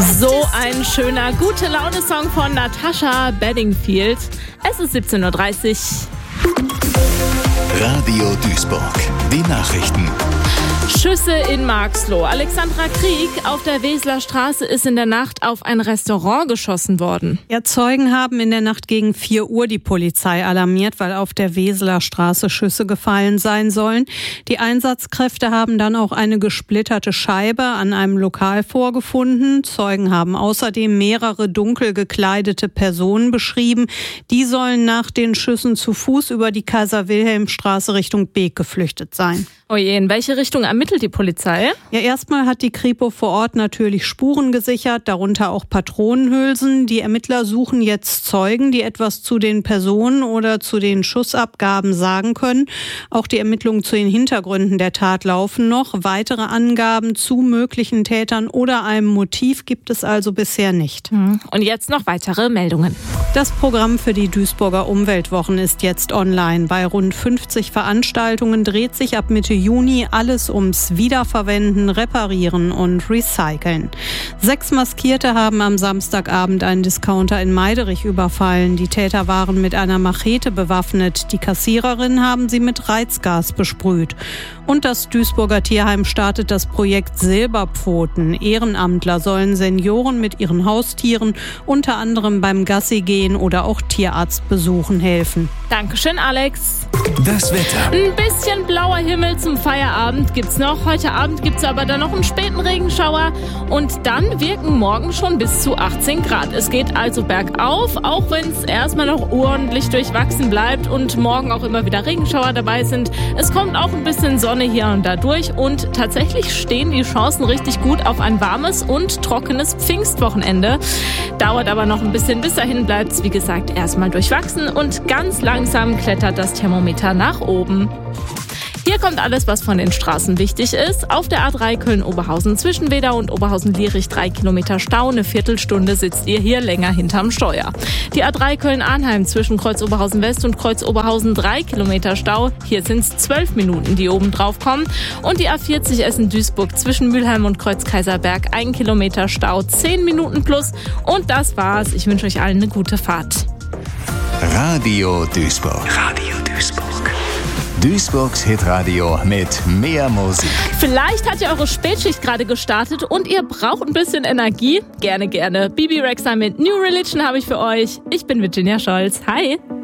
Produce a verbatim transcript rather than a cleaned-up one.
So ein schöner Gute-Laune-Song von Natasha Bedingfield. Es ist siebzehn Uhr dreißig. Radio Duisburg, die Nachrichten. Schüsse in Marxloh. Alexandra Krieg, auf der Weseler Straße ist in der Nacht auf ein Restaurant geschossen worden. Ja, Zeugen haben in der Nacht gegen vier Uhr die Polizei alarmiert, weil auf der Weseler Straße Schüsse gefallen sein sollen. Die Einsatzkräfte haben dann auch eine gesplitterte Scheibe an einem Lokal vorgefunden. Zeugen haben außerdem mehrere dunkel gekleidete Personen beschrieben. Die sollen nach den Schüssen zu Fuß über die Kaiser-Wilhelm-Straße Richtung Beek geflüchtet sein. Oje, in welche Richtung ermittelt die Polizei? Ja, erstmal hat die Kripo vor Ort natürlich Spuren gesichert, darunter auch Patronenhülsen. Die Ermittler suchen jetzt Zeugen, die etwas zu den Personen oder zu den Schussabgaben sagen können. Auch die Ermittlungen zu den Hintergründen der Tat laufen noch. Weitere Angaben zu möglichen Tätern oder einem Motiv gibt es also bisher nicht. Und jetzt noch weitere Meldungen. Das Programm für die Duisburger Umweltwochen ist jetzt online. Bei rund fünfzig Veranstaltungen dreht sich ab Mitte Juni alles ums Wiederverwenden, Reparieren und Recyceln. Sechs Maskierte haben am Samstagabend einen Discounter in Meiderich überfallen. Die Täter waren mit einer Machete bewaffnet. Die Kassiererin haben sie mit Reizgas besprüht. Und das Duisburger Tierheim startet das Projekt Silberpfoten. Ehrenamtler sollen Senioren mit ihren Haustieren unter anderem beim Gassi gehen oder auch Tierarztbesuchen helfen. Dankeschön, Alex. Das Wetter. Ein bisschen blauer Himmel zum Feierabend gibt's noch. Heute Abend gibt's aber dann noch einen späten Regenschauer. Und dann wirken morgen schon bis zu achtzehn Grad. Es geht also bergauf, auch wenn es erstmal noch ordentlich durchwachsen bleibt und morgen auch immer wieder Regenschauer dabei sind. Es kommt auch ein bisschen Sonne hier und da durch. Und tatsächlich stehen die Chancen richtig gut auf ein warmes und trockenes Pfingstwochenende. Dauert aber noch ein bisschen. Bis dahin bleibt es, wie gesagt, erstmal durchwachsen. Und ganz langsam klettert das Thermometer nach oben. Hier kommt alles, was von den Straßen wichtig ist. Auf der A drei Köln-Oberhausen zwischen Wedau und Oberhausen-Lierich drei Kilometer Stau. Eine Viertelstunde sitzt ihr hier länger hinterm Steuer. Die A drei Köln-Arnheim zwischen Kreuz-Oberhausen-West und Kreuz-Oberhausen drei Kilometer Stau. Hier sind es zwölf Minuten, die oben drauf kommen. Und die A vierzig Essen-Duisburg zwischen Mülheim und Kreuz-Kaiserberg ein Kilometer Stau, zehn Minuten plus. Und das war's. Ich wünsche euch allen eine gute Fahrt. Radio Duisburg. Radio Duisburg. Duisburgs Hitradio mit mehr Musik. Vielleicht hat ja eure Spätschicht gerade gestartet und ihr braucht ein bisschen Energie. Gerne, gerne. Bibi Rexha mit New Religion habe ich für euch. Ich bin Virginia Scholz. Hi.